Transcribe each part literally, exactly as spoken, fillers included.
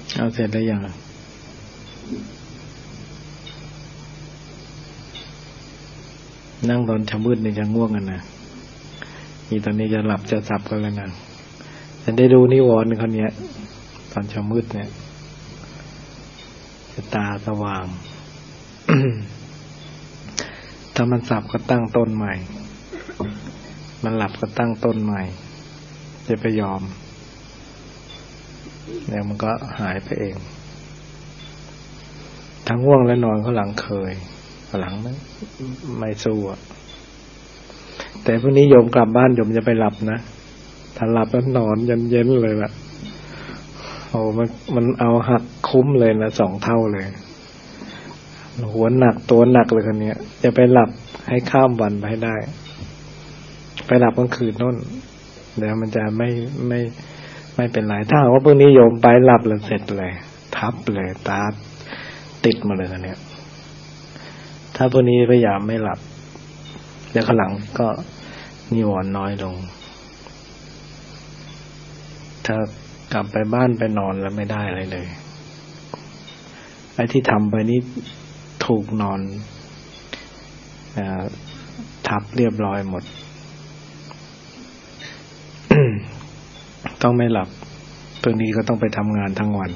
เอาเสร็จแล้วยังนั่งตอนเช้ามืดนี่จะง่วงกันนะนี่ตอนนี้จะหลับจะสับกันแล้วนะจะได้ดูนิวรณ์คนนี้ตอนเช้ามืดเนี่ยจะตาสว่าง ถ้ามันสับก็ตั้งต้นใหม่มันหลับก็ตั้งต้นใหม่จะไปยอมเดี๋ยวมันก็หายไปเองทั้งง่วงและนอนเขาหลังเคยหลังไม่ไม่สู้อ่ะแต่พรุ่งนี้โยมกลับบ้านโยมจะไปหลับนะถ้าหลับแล้วนอนยันเย็นเลยล่ะโอ้มันมันเอาหักคุ้มเลยนะสองเท่าเลยหัวหนักตัวหนักเลยคนนี้จะไปหลับให้ข้ามวันไปให้ได้ไปหลับกลางคืนนั่นเดี๋ยวมันจะไม่ไม่ไม่เป็นไรถ้าว่าพรุ่งนี้โยมไปหลับแล้วเสร็จเลยทับเลยตาติดมาเลยคนนี้ถ้าพวกนี้พยายามไม่หลับเดี๋ยวข้างหลังก็นิวรณ์น้อยลงถ้ากลับไปบ้านไปนอนแล้วไม่ได้อะไรเลยไอ้ที่ทำไปนี่ถูกนอนอทับเรียบร้อยหมด ต้องไม่หลับตัวนี้ก็ต้องไปทำงานทั้งวัน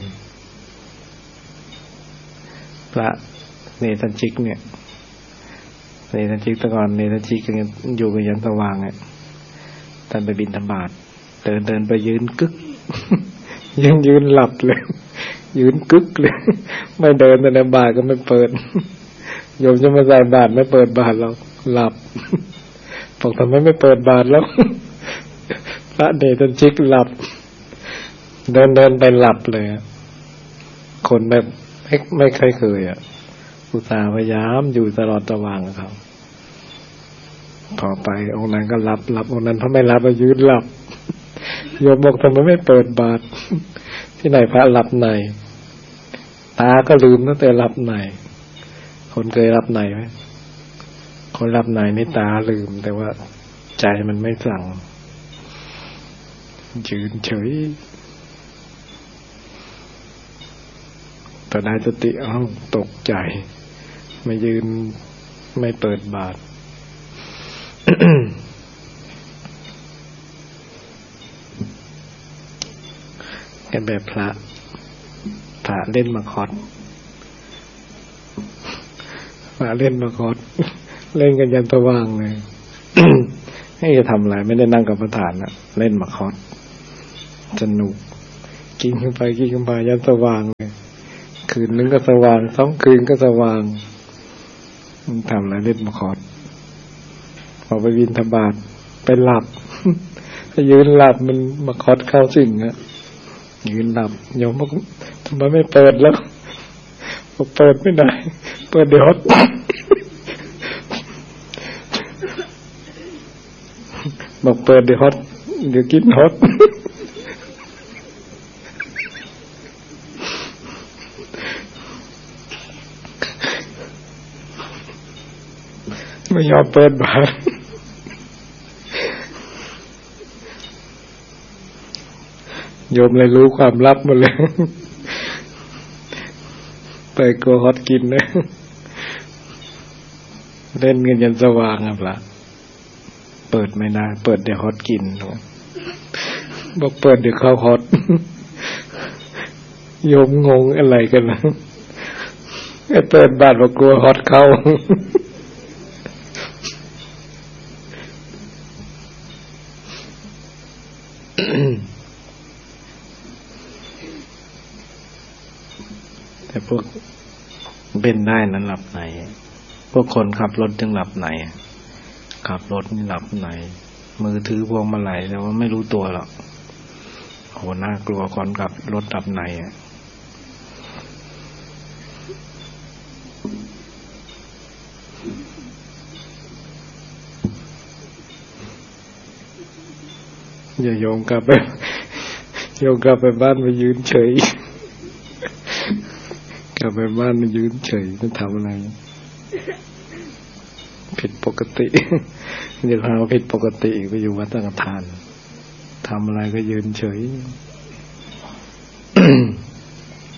พระเนตัญชิกเนี่ยเนตัญชิกตะกอนเนตัญชิกยังอยู่กับยันสว่างเนี่ยท่านไปบิณฑบาตเดินเดินไปยืนกึก ยังยืนหลับเลยยืนกึกเลยไม่เดินแต่ในบาตรก็ไม่เปิดโยมจะมาใส่บาตรไม่เปิดบาตรเราหลับบอกทำไมไม่เปิดบาตรแล้ว พระเนตัญชิกหลับเดินเดินไปหลับเลยคนแบบไม่ไม่เคยเคยอ่ะอุตส่าห์พยายามอยู่ตลอดระหว่างเขาต่อไปองค์นั้นก็หลับหลับองค์นั้นถ้าไม่หลับก็ยืนหลับโยมบอกทำไมไม่เปิดบาตรที่ไหนพระหลับในตาก็ลืมตั้งแต่หลับในคนเคยหลับในไหมคนหลับในนี่ตาลืมแต่ว่าใจมันไม่สั่งยืนเฉยแต่ได้สติอ้าวตกใจไม่ยืนไม่เปิดบาตร กันแบบพระพระเล่นมาคอสพระเล่นมาคอสเล่นกันยันสว่างเลย ให้จะทำอะไรไม่ได้นั่งกับประธานนะเล่นมาคอสสนุกกินขึ้นไปกินขึ้นไปยันสว่างเลยคืนนึงก็สว่างสองคืนก็สว่างทำอะไรเล่นมาคอสพอไปบิณฑบาตไปหลับ ยืนหลับมันมาคอสเข้าสิ่งอะยืนหลับโยมบอกทำไมไม่เปิดแล้วบอกเปิดไม่ได้เปิดเดี๋ยวฮอต บอกเปิดเดี๋ยวฮอตเดี๋ยวกินฮอต ไม่ยอมเปิดบาตรโยมเลยรู้ความลับหมดเลยไปกลัวฮอตกินนะเล่นกันยันสว่างอ่ะพระเปิดไม่ได้เปิดเดี๋ยวฮอตกินบอกเปิดเดี๋ยวเข้าฮอตโยมงงอะไรกันนะไอ้เปิดบาตรบอกกลัวฮอตเข้าแต่พวกเป็นได้นั้นหลับในพวกคนขับรถจึงหลับในขับรถนี่หลับในมือถือพวงมาลัยแต่ว่าไม่รู้ตัวหรอกโหน่ากลัวคนขับรถหลับในอย่าโยมกลับไปโยมกลับไปบ้านไปยืนเฉยกลับไปบ้านไปยืนเฉยจะทำอะไรผิดปกติอย่าหาว่าผิดปกติไปอยู่วัดสังฆทานทำอะไรก็ยืนเฉย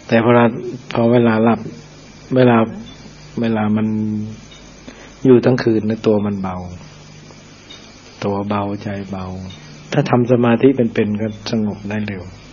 แต่พอเราพอเวลาหลับเวลาเวลามันอยู่ทั้งคืนนะตัวมันเบาตัวเบาใจเบาถ้าทำสมาธิเป็นๆก็สงบได้เร็ว